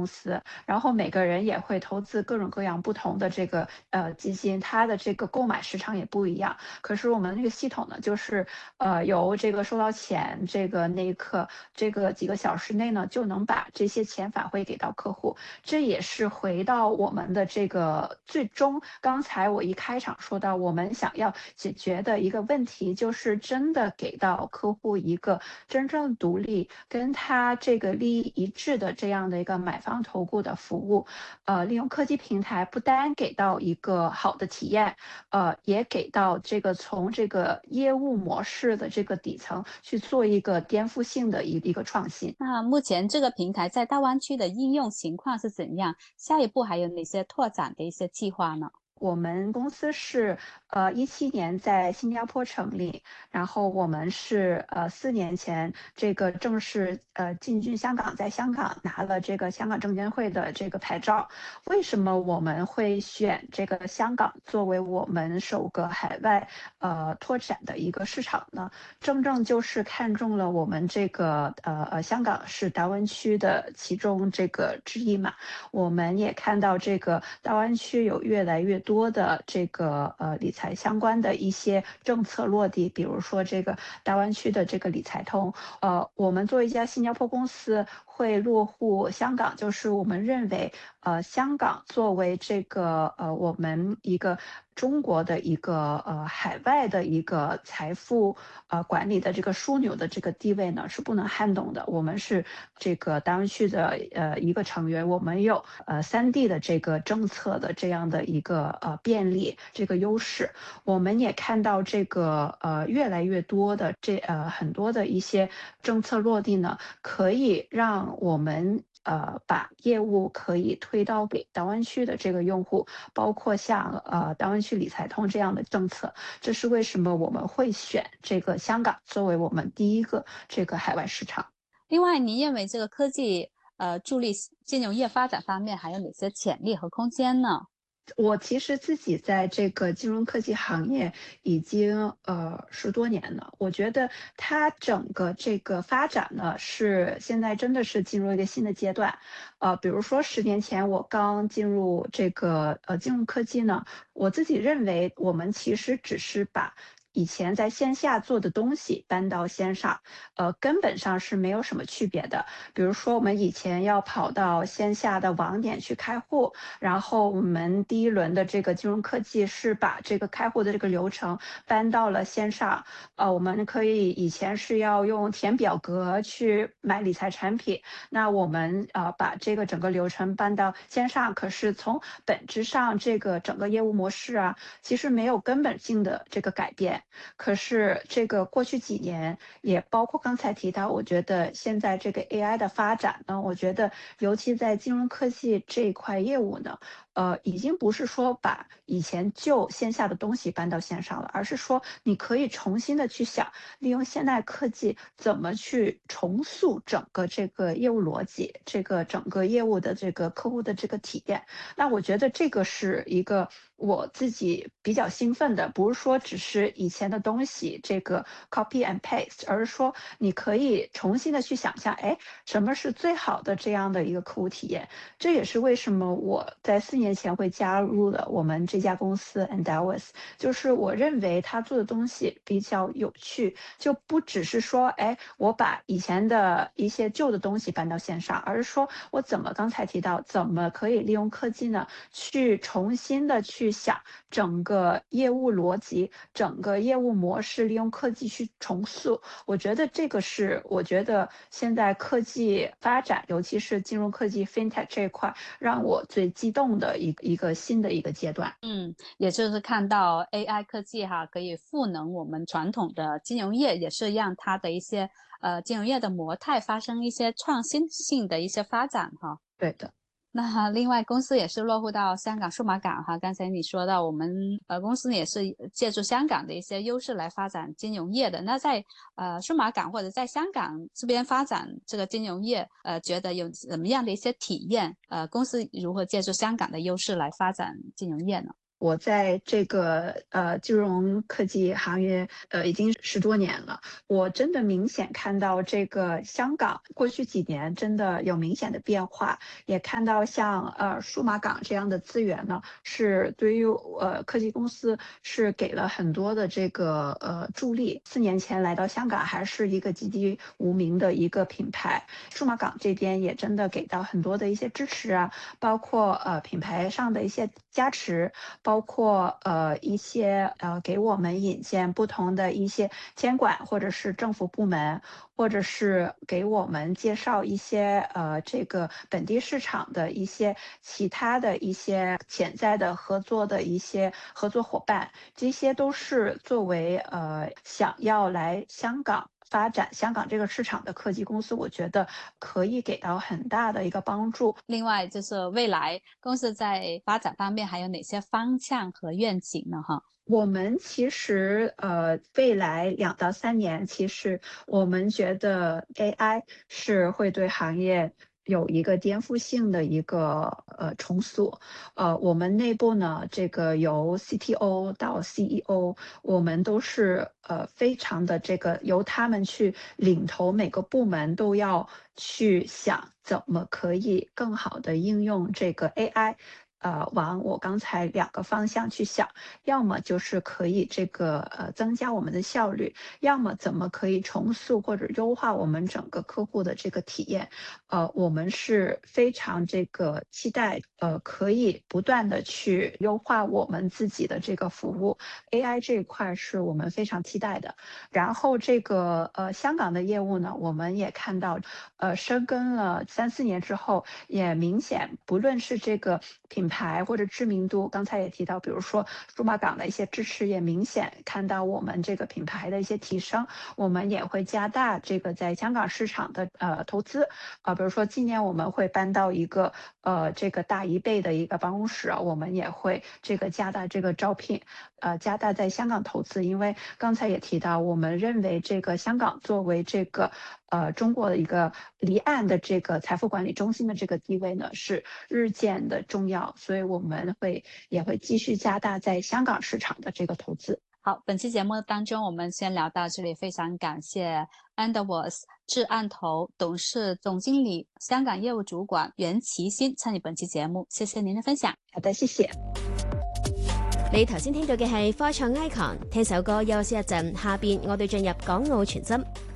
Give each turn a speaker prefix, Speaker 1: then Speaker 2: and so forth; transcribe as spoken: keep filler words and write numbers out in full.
Speaker 1: 公司，然后每个人也会投资各种各样不同的这个呃基金，它的这个购买时长也不一样。可是我们那个系统呢，就是呃由这个收到钱这个那一刻，这个几个小时内呢，就能把这些钱返回给到客户。这也是回到我们的这个最终，刚才我一开场说到，我们想要解决的一个问题，就是真的给到客户一个真正独立、跟他这个利益一致的这样的一个买方投顾的服务。呃，利用科技平台不单给到一个好的体验，呃，也给到这个从这个业务模式的这个底层去做一个颠覆性的一一个创新。
Speaker 2: 那目前这个平台在大湾区的应用情况是怎样？下一步还有哪些拓展的一些计划呢？
Speaker 1: 我们公司是呃一七年在新加坡成立，然后我们是呃四年前这个正式呃进军香港，在香港拿了这个香港证监会的这个牌照。为什么我们会选这个香港作为我们首个海外呃拓展的一个市场呢？正正就是看中了我们这个呃呃香港是大湾区的其中这个之一嘛。我们也看到这个大湾区有越来越多的这个呃理财相关的一些政策落地，比如说这个大湾区的这个理财通。呃，我们作为一家新加坡公司会落户香港，就是我们认为呃香港作为这个呃我们一个中国的一个呃海外的一个财富呃管理的这个枢纽的这个地位呢是不能撼动的。我们是这个大湾区的呃一个成员，我们有呃三 D 的这个政策的这样的一个呃便利这个优势。我们也看到这个呃越来越多的这呃很多的一些政策落地呢，可以让我们呃把业务可以推到给大湾区的这个用户，包括像呃大湾区理财通这样的政策。这是为什么我们会选这个香港作为我们第一个这个海外市场。
Speaker 2: 另外，您认为这个科技呃助力金融业发展方面还有哪些潜力和空间呢？
Speaker 1: 我其实自己在这个金融科技行业已经呃十多年了，我觉得它整个这个发展呢是现在真的是进入一个新的阶段。呃，比如说十年前我刚进入这个呃金融科技呢，我自己认为我们其实只是把以前在线下做的东西搬到线上，呃，根本上是没有什么区别的。比如说我们以前要跑到线下的网点去开户，然后我们第一轮的这个金融科技是把这个开户的这个流程搬到了线上。呃，我们可以以前是要用填表格去买理财产品，那我们呃把这个整个流程搬到线上，可是从本质上这个整个业务模式啊，其实没有根本性的这个改变。可是这个过去几年，也包括刚才提到，我觉得现在这个 A I 的发展呢，我觉得尤其在金融科技这一块业务呢，呃，已经不是说把以前旧线下的东西搬到线上了，而是说你可以重新的去想，利用现代科技怎么去重塑整个这个业务逻辑，这个整个业务的这个客户的这个体验。那我觉得这个是一个我自己比较兴奋的，不是说只是以前的东西这个 copy and paste，而是说你可以重新的去想象，哎，什么是最好的这样的一个客户体验。这也是为什么我在四年前会加入了我们这家公司 Endeavors，就是我认为他做的东西比较有趣，就不只是说，哎，我把以前的一些旧的东西搬到线上，而是说我怎么刚才提到，怎么可以利用科技呢，去重新的去想整个业务逻辑、整个业务模式，利用科技去重塑。我觉得这个是我觉得现在科技发展，尤其是金融科技 FinTech 这一块，让我最激动的一一个新的一个阶段。
Speaker 2: 嗯，也就是看到 A I 科技哈，可以赋能我们传统的金融业，也是让它的一些呃金融业的模态发生一些创新性的一些发展哈。
Speaker 1: 对的。
Speaker 2: 那另外，公司也是落户到香港数码港哈。刚才你说到，我们呃公司也是借助香港的一些优势来发展金融业的。那在呃数码港或者在香港这边发展这个金融业，呃，觉得有怎么样的一些体验？呃，公司如何借助香港的优势来发展金融业呢？
Speaker 1: 我在这个呃金融科技行业呃已经十多年了，我真的明显看到这个香港过去几年真的有明显的变化，也看到像呃数码港这样的资源呢，是对于呃科技公司是给了很多的这个呃助力。四年前来到香港还是一个籍籍无名的一个品牌，数码港这边也真的给到很多的一些支持啊，包括呃品牌上的一些加持。包括呃一些呃给我们引荐不同的一些监管或者是政府部门，或者是给我们介绍一些呃这个本地市场的一些其他的一些潜在的合作的一些合作伙伴，这些都是作为呃想要来香港发展香港这个市场的科技公司，我觉得可以给到很大的一个帮助。
Speaker 2: 另外就是未来公司在发展方面还有哪些方向和愿景呢？哈，
Speaker 1: 我们其实呃，未来两到三年，其实我们觉得 A I 是会对行业有一个颠覆性的一个呃重塑。呃，我们内部呢，这个由 C T O 到 C E O，我们都是呃非常的这个由他们去领头，每个部门都要去想怎么可以更好的应用这个 A I。呃，往我刚才两个方向去想，要么就是可以这个呃增加我们的效率，要么怎么可以重塑或者优化我们整个客户的这个体验。呃，我们是非常这个期待，呃，可以不断的去优化我们自己的这个服务。A I 这一块是我们非常期待的。然后这个呃香港的业务呢，我们也看到，呃，深耕了三四年之后，也明显不论是这个品牌或者知名度，刚才也提到，比如说数码港的一些支持，也明显看到我们这个品牌的一些提升。我们也会加大这个在香港市场的呃投资，啊、呃，比如说今年我们会搬到一个呃这个大一倍的一个办公室，我们也会这个加大这个招聘，呃，加大在香港投资，因为刚才也提到，我们认为这个香港作为这个呃中国的一个离岸的这个财富管理中心的这个地位呢，是日渐的重要，所以我们会也会继续加大在香港市场的这个投资。
Speaker 2: 好，本期节目当中我们先聊到这里，非常感謝 Underworks 至岸投董事總經理、香港業務主管袁其欣參與本期節目，謝謝您的分享。
Speaker 1: 好的，謝謝。
Speaker 3: 你頭先聽到嘅係科創 Icon，聽首歌休息一陣，下邊我哋進入港澳傳真。